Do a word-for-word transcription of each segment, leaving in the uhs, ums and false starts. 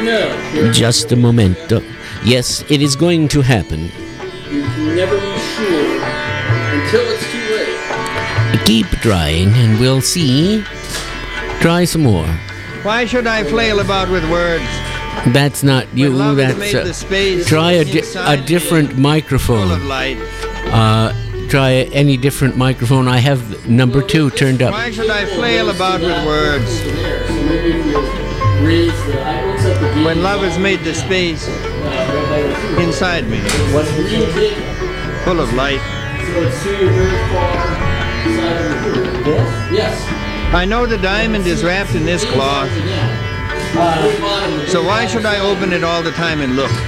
know. Just a momento. Yes, it is going to happen. You can never be sure until it's too late. Keep trying, and we'll see. Try some more. Why should I flail about with words? That's not you. When love has That's made the uh, space try a, di- a inside me different full microphone. of light. Uh, try any different microphone. I have number two turned up. Why should I flail about with words? So maybe if you raise the, I will set the When love has made the space inside me full of light. So it's to your very far side of your ear. Yes? Yes. I know the diamond is wrapped in this cloth, Uh, so why should I open it all the time and look?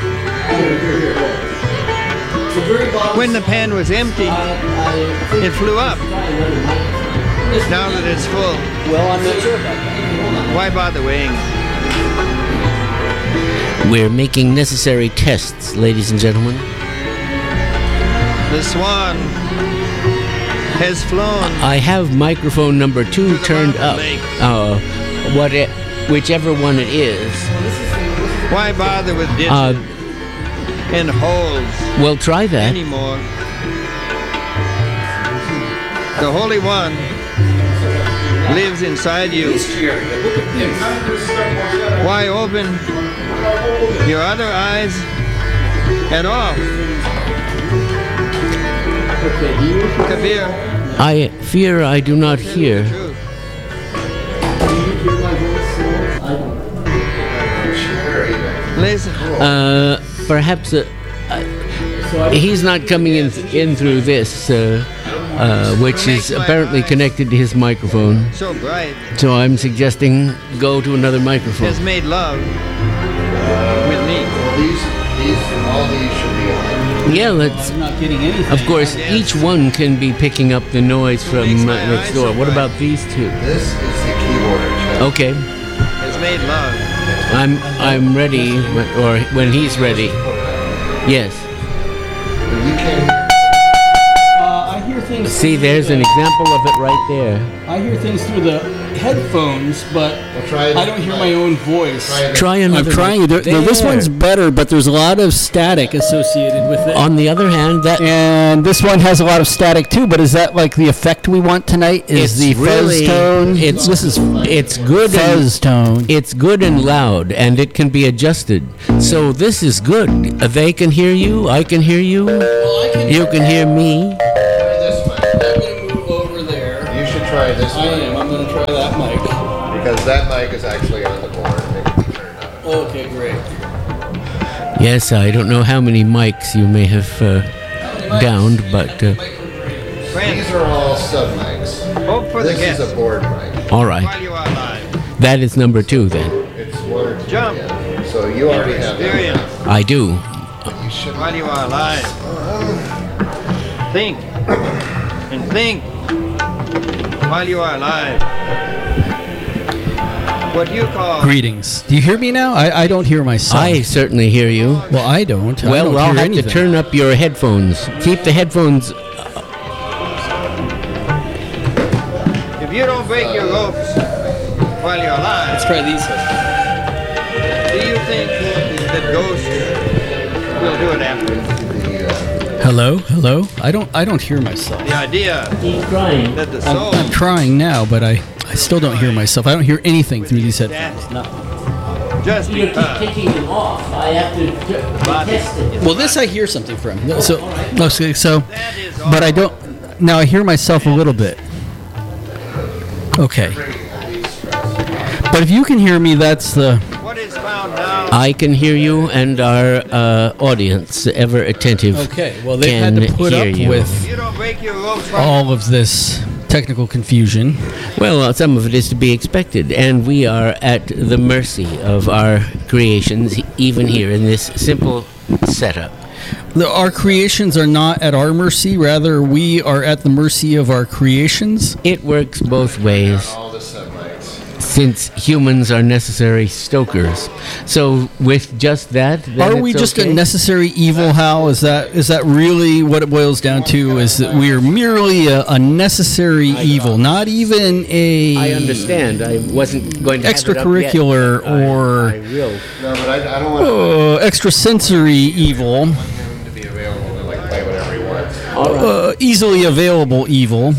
When the pan was empty, it flew up. Now that it's full, Well, I'm not sure about that. why bother weighing? We're making necessary tests, ladies and gentlemen. The swan has flown. I have microphone number two turned up. Uh, what it, whichever one it is. Why bother with ditches Uh, and holes well, try that. anymore? The Holy One lives inside you. Why open your other eyes at all? Kabir, I fear I do not hear. truth. Listen, Uh, perhaps uh, uh, he's not coming in in through this, uh, uh, which is apparently connected to his microphone. so bright, So I'm suggesting go to another microphone. has made love with me. These, these, all these should be on. Yeah, let's. I'm not getting anything. Of course, each one can be picking up the noise from uh, next door. What about these two? This is the keyboard. Okay, Has made love. I'm I'm ready, when- or when he's ready. Yes. You can Uh, I hear things. See, through there's the- an example of it right there. I hear things through the headphones, but try I don't hear my own voice. try this. Try I'm another. trying. There, no, this There. one's better, but there's a lot of static associated with it. On the other hand, that And this one has a lot of static too. But is that like the effect we want tonight? Is It's the fuzz really- tone? it's- this is it's good and fuzz tone. it's good and loud, and it can be adjusted. So this is good. Uh, They can hear you. I can hear you. You can hear me. Try this mic. I'm gonna move over there. You should try this I mic am. I'm gonna try that mic. because that mic is actually on the board. and It can be turned up. Okay, great. Yes, I don't know how many mics you may have uh, downed, but uh, Friends, These are all sub mics. hope for the This is guest a board mic. all right. while you are alive. That is number two then. It's one or two. Jump. Yeah. So you already have that. Experience I do. You should. while you are alive. Think and think while you are alive. What you call Greetings. Do you hear me now? I, I don't hear myself. I certainly hear you. well, I don't. I Well, don't I'll hear have anything. to turn up your headphones. Keep the headphones. if you don't break your ropes while you're alive, Let's try these headphones. do you think that ghosts will do it after? Hello, hello. I don't. I don't hear myself. The idea Keep trying. that the I'm, soul I'm trying now, but I, I still don't hear myself. I don't hear anything through these headphones. that just You keep because taking them off. I have to test it. Well, this I hear something from. So, okay, so, that is all. but I don't. Now I hear myself a little bit. Okay. But if you can hear me, that's the. What is found now I can hear you, and our uh, audience, ever attentive, Okay. Well, they can had to put hear up you. with if you don't break your ropes while all of this technical confusion. Well, uh, some of it is to be expected, and we are at the mercy of our creations, even here in this simple setup. The, our creations are not at our mercy. Rather, we are at the mercy of our creations. It works both ways. all the sub mics. since humans are necessary stokers. So with just that, then Are we it's just okay? a necessary evil, Hal? Is that is that really what it boils down to? Is that we are merely a, a necessary evil, not even a I understand. I wasn't going to have it up extracurricular yet. I- or I will. No, but I, I don't want uh, extrasensory evil, him to be available to like play whatever he wants. All right. uh, easily available evil,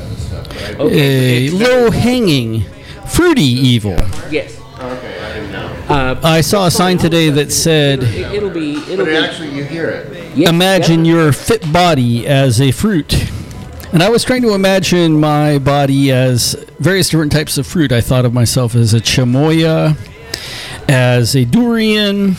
Okay. a low-hanging, fruity evil. Yes. Okay, I didn't know. Uh, I saw a sign today that said, it, it'll be. It'll But be. it actually, you hear it. Yes, imagine your fit body as a fruit. And I was trying to imagine my body as various different types of fruit. I thought of myself as a chamoya, as a durian,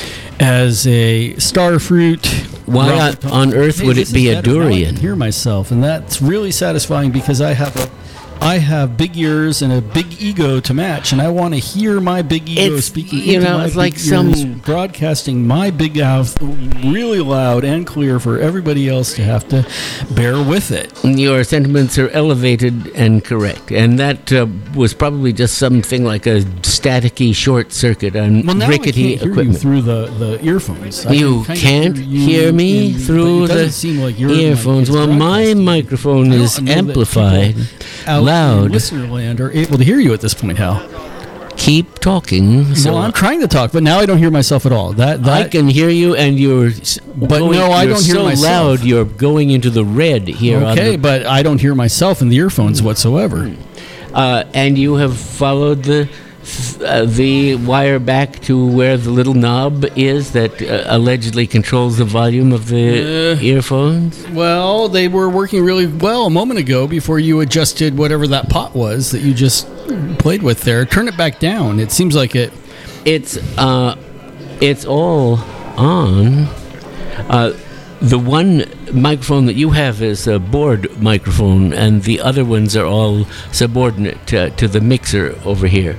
as a star fruit. Why on, on earth Hey, would this it be is a better. Now I durian? can hear myself, and that's really satisfying because I have a, I have big ears and a big ego to match, and I want to hear my big ego It's, speaking. you into know, my it's big like ears, some- broadcasting my big mouth really loud and clear for everybody else to have to bear with it. Your sentiments are elevated and correct, and that uh, was probably just something like a staticky short circuit on Well, now rickety I can't hear equipment. you through the, the earphones. I You can kind of can't you hear me in- but through it doesn't the seem like your mic earphones. is Well, my broadcasting. microphone I don't is know that amplified, people out in loud. listener land are able to hear you at this point, Hal. Keep talking. So well, I'm trying to talk, but now I don't hear myself at all. That that I can hear you, and you're. s- But going, no, I you're don't hear so myself. loud. You're going into the red here. on okay, the- but I don't hear myself in the earphones whatsoever. Uh, and you have followed the uh, the wire back to where the little knob is that uh, allegedly controls the volume of the Uh. earphones. Well, they were working really well a moment ago before you adjusted whatever that pot was that you just played with there. Turn it back down. It seems like it. It's uh, it's all on. Uh, the one microphone that you have is a board microphone, and the other ones are all subordinate to, to the mixer over here.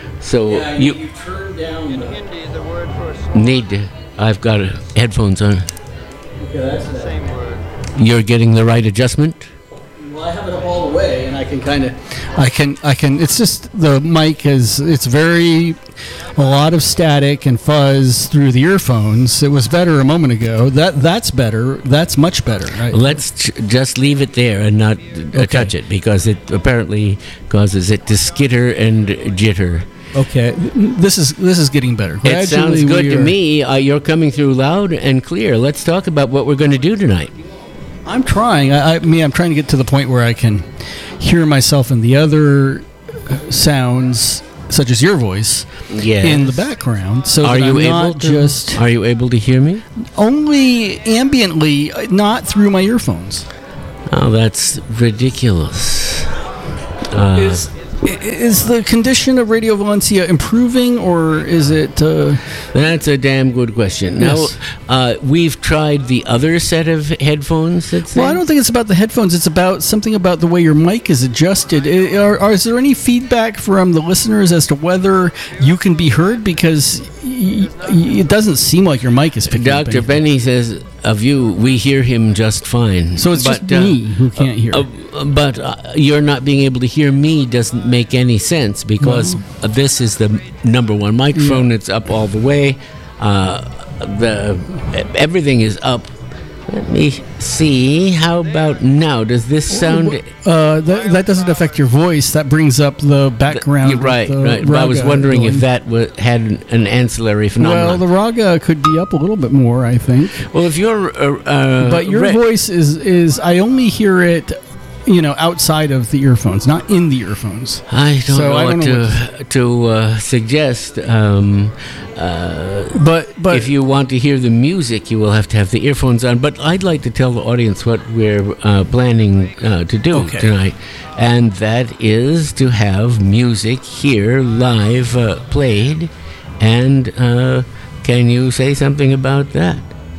So you turn down. Hindi, the word for need. To, I've got uh, headphones on. that's the same word. You're getting the right adjustment. Well, I have it up all the way, and I can kind of. I can. I can. It's just the mic is. It's very. A lot of static and fuzz through the earphones. It was better a moment ago. That that's better. That's much better. Right? Let's ch- just leave it there and not uh, Okay. touch it because it apparently causes it to skitter and jitter. Okay. This is this is getting better. It sounds Gradually good we to are- me. Uh, you're coming through loud and clear. Let's talk about what we're going to do tonight. I'm trying. I, I me. I'm trying to get to the point where I can hear myself in the other sounds, such as your voice, Yes. in the background. So Are that you I'm able not to? just Are you able to hear me? only ambiently, not through my earphones. Oh, that's ridiculous. Uh, Is is the condition of Radio Valencia improving, or is it? Uh, that's a damn good question. Now, Yes. uh, we've tried the other set of headphones. That's well, I there. don't think it's about the headphones. It's about something about the way your mic is adjusted. I- Are, are, is there any feedback from the listeners as to whether you can be heard? Because y- y- it doesn't seem like your mic is picking up Doctor anything. Benny says of you, we hear him just fine. So it's But, just uh, me who can't hear. Uh, but uh, you're not being able to hear me doesn't make any sense because this is the number one microphone. It's up all the way. Uh, the everything is up. Let me see. How about now? Does this sound? Uh, that, that doesn't affect your voice. That brings up the background. You're right, with the right. But I was raga wondering going. if that wa had an, an ancillary phenomenon. Well, the raga could be up a little bit more, I think. Well, if you're, uh, uh, But your re- voice is is I only hear it, you know, outside of the earphones, not in the earphones. I don't So know I what don't know to to uh, suggest. Um, uh, But but if you want to hear the music, you will have to have the earphones on. But I'd like to tell the audience what we're uh, planning uh, to do Okay. tonight, and that is to have music here live uh, played. And uh, can you say something about that?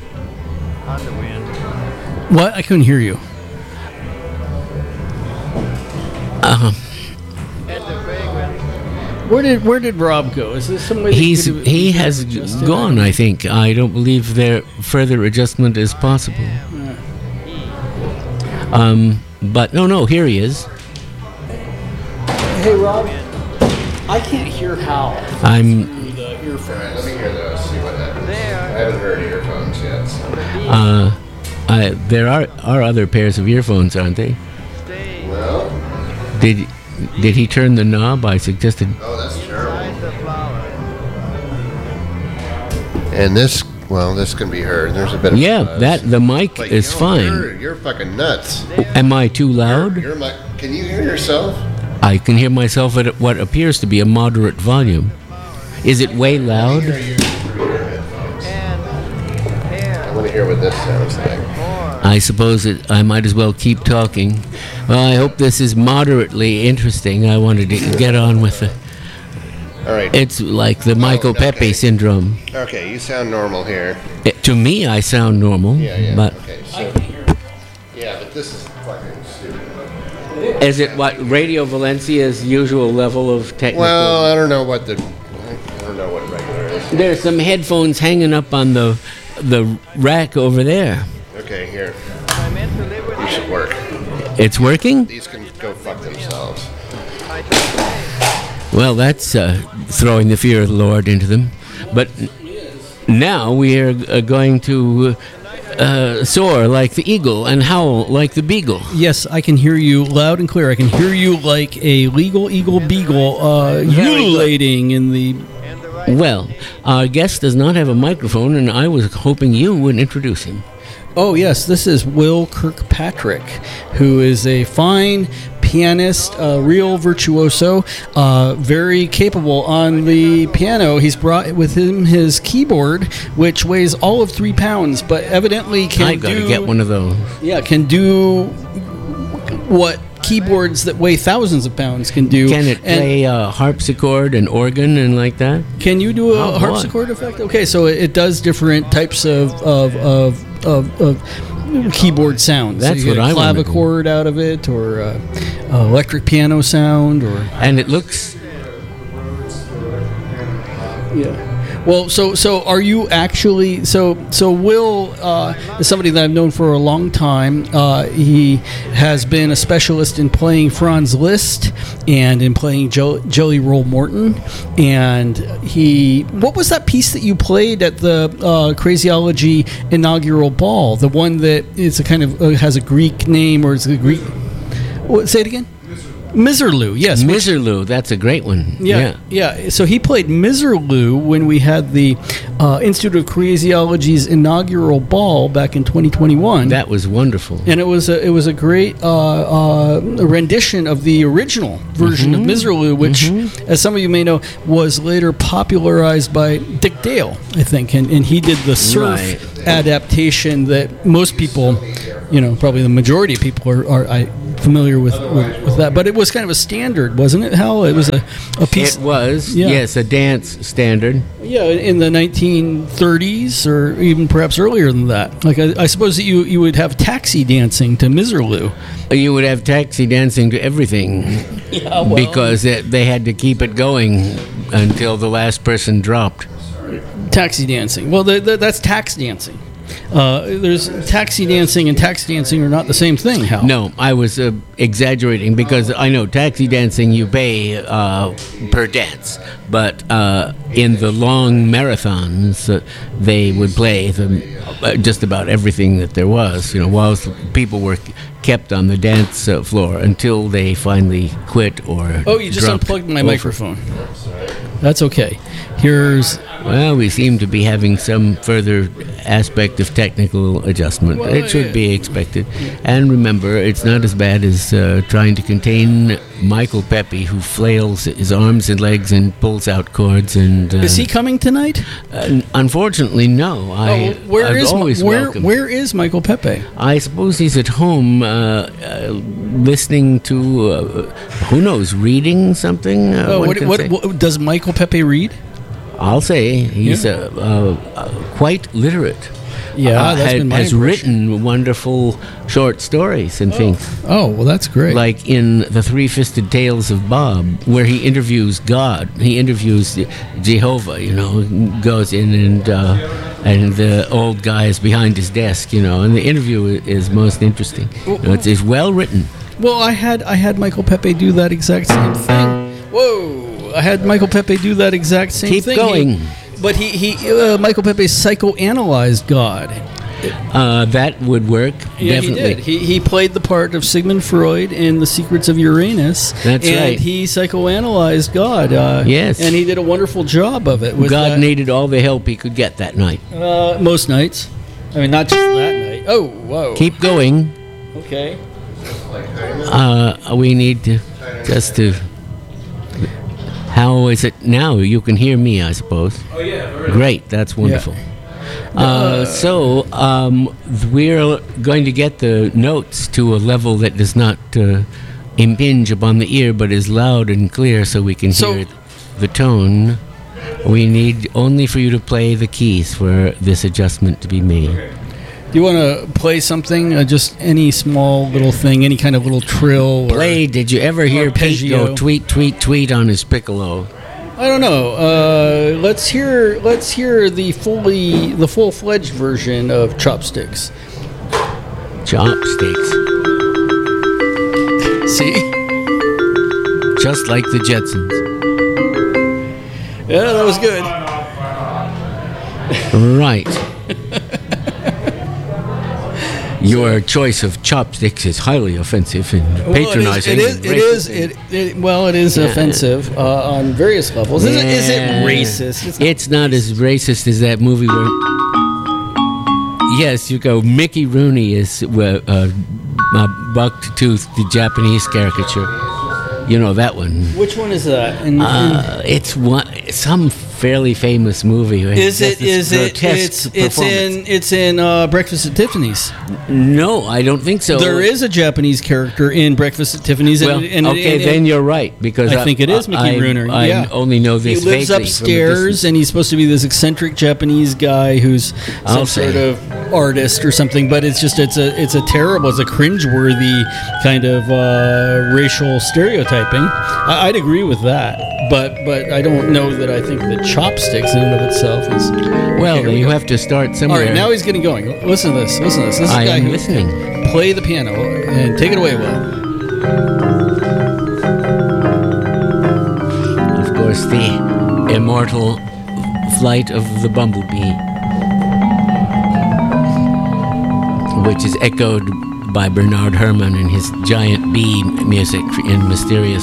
On the wind. what I couldn't hear you. Uh, At the fragrance. Where did where did Rob go? Is this somewhere? that he's could have- he could has have adjusted? gone. I think. I don't believe there further adjustment is possible. Um, but no, no. Here he is. Hey Rob, I I can't hear Hal I'm. through the All earphones. right, let me hear those. See what happens. I haven't heard earphones yet. So. Uh, I, there are are other pairs of earphones, aren't they? Well, Did did he turn the knob? I suggested. oh, that's terrible. And this, well, this can be heard. There's a bit of Yeah, buzz. that the mic But, is you know, fine. You're, you're fucking nuts. Am I too loud? You're my, can you hear yourself? I can hear myself at what appears to be a moderate volume. Is it way loud? I hear you through your headphones. I want to hear what this sounds like. I suppose it, I might as well keep talking. Well, I hope this is moderately interesting. I wanted to get on with it. All right. It's like the Michael okay. Pepe syndrome. Okay, you sound normal here. It- to me, I sound normal, Yeah, yeah. but okay, so. Yeah, but this is fucking stupid. is it what Radio Valencia's usual level of technical? Well, I don't know what the. I don't know what regular is. There's some headphones hanging up on the the rack over there. Okay, here. You should work. It's working? These can go fuck themselves. Well, that's uh, throwing the fear of the Lord into them. But n- now we are uh, going to uh, soar like the eagle and howl like the beagle. Yes, I can hear you loud and clear. I can hear you like a legal eagle beagle uh, ululating in the. Well, our guest does not have a microphone, and I was hoping you would introduce him. Oh, yes, this is Will Kirkpatrick, who is a fine pianist, a real virtuoso, uh, very capable on the piano. He's brought with him his keyboard, which weighs all of three pounds, but evidently can I got do... to get one of those. Yeah, can do what keyboards that weigh thousands of pounds can do. Can it And play uh, harpsichord and organ and like that? can you do a Oh, boy. harpsichord effect? Okay, so it, it does different types of of of, of, of keyboard sounds. That's so you what get I a wanna do. clavichord out of it, or uh, uh, electric piano sound, or And it looks... yeah. Well, so so are you actually so so Will uh, is somebody that I've known for a long time. Uh, he has been a specialist in playing Franz Liszt and in playing jo- Jelly Roll Morton. And he, what was that piece that you played at the uh, Craziology inaugural ball? The one that is a kind of uh, has a Greek name, or is a Greek? What, say it again. Miserlou, yes. which- Miserlou, that's a great one. yeah, yeah. So he played Miserlou when we had the uh, Institute of Craziology's inaugural ball back in twenty twenty-one. That was wonderful. and it was a, it was a great uh, uh, rendition of the original version Mm-hmm. of Miserlou, which, as some of you may know, was later popularized by Dick Dale, I think, and, and he did the surf Right. adaptation that most people, you know, probably the majority of people are, are I, familiar with, with with that. But it was kind of a standard, wasn't it, Hal? It was a, a piece. It was, Yeah. yes, a dance standard. Yeah, in the nineteen thirties, or even perhaps earlier than that. Like, I, I suppose that you, you would have taxi dancing to Miserlou. You would have taxi dancing to everything Yeah, because it, they had to keep it going until the last person dropped. taxi dancing. Well, the, the, that's tax dancing. Uh, there's taxi dancing and tax dancing are not the same thing, Hal. No, I was uh, exaggerating because I know taxi dancing you pay uh, per dance, but uh, in the long marathons uh, they would play the, uh, just about everything that there was. You know, whilst people were kept on the dance uh, floor until they finally quit or. Oh, you just dropped unplugged my over. microphone. That's okay. Here's Well, we seem to be having some further aspect of technical adjustment. Well, it should yeah. be expected. And remember, it's not as bad as uh, trying to contain Michael Pepe, who flails his arms and legs and pulls out cords. And uh, is he coming tonight? uh, unfortunately, no. I, Oh, where I'd is Mi- always where welcome. where is Michael Pepe? I suppose he's at home, uh, uh, listening to uh, who knows, reading something. Uh, Oh, one what, can what, say. what does Michael Pepe read? I'll say he's Yeah. uh, uh, uh, quite literate. Yeah, Uh, that's had- been my has impression. written wonderful short stories and things, Oh, well, that's great. like in the Three-Fisted Tales of Bob, where he interviews God. He interviews Jehovah. You know, goes in and uh, and the old guy is behind his desk. You know, and the interview i- is most interesting. You know, it's, it's well written. Well, I had I had Michael Pepe do that exact same thing. Whoa! I had Michael Pepe do that exact same Keep thing. going. He, but he, he uh, Michael Pepe psychoanalyzed God. Uh, that would work. Yeah, definitely. he did. He, he played the part of Sigmund Freud in The Secrets of Uranus. That's and right. he psychoanalyzed God. Uh, Yes. And he did a wonderful job of it. With God that. needed all the help he could get that night. Uh, most nights. I mean, not just that night. Oh, whoa. Keep going. Okay. Uh, we need to just to. How is it now? You can hear me, I suppose. Oh, yeah. Very Great, that's wonderful. Uh, so um, we're going to get the notes to a level that does not uh, impinge upon the ear, but is loud and clear, so we can So- hear the tone. We need only for you to play the keys for this adjustment to be made. Do you want to play something? Uh, just any small little thing, any kind of little trill? Or, Play. Did you ever hear Pete arpeggio. go tweet, tweet, tweet on his piccolo? I don't know. Uh, let's hear. Let's hear the fully, the full-fledged version of Chopsticks. Chopsticks. See? Just like the Jetsons. Yeah, that was good. Right. Your choice of chopsticks is highly offensive and patronizing. Well, it is. and It is. racist. It, is, it, it well, it is Yeah. offensive uh, on various levels. Is, it, is it Yeah. racist? It's It's not as racist as that movie where. Yes, you go. Mickey Rooney is uh, uh, uh, buck-toothed, the Japanese caricature. You know that one. Which one is that? And, Uh, it's one, some fairly famous movie. is it? Is it? grotesque It's it's performance. in it's in uh, Breakfast at Tiffany's. No, I don't think so. There is a Japanese character in Breakfast at Tiffany's. Well, and, and, okay, and- then you're right because I think it is Mickey I, Rooney, I yeah. only know he this. lives vaguely from a upstairs, distance. and he's supposed to be this eccentric Japanese guy who's some I'll sort say. of artist or something. But it's just it's a it's a terrible, it's a cringeworthy kind of uh, racial stereotyping. I, I'd agree with that, but but I don't know that I think that Chopsticks in and of itself is. Well, Here we you go. have to start somewhere. All right, now he's getting going. Listen to this. Listen to this. This is I a guy am who listening. play the piano and take it away, Will. Of course, the immortal flight of the bumblebee, which is echoed by Bernard Herrmann and his giant bee music in Mysterious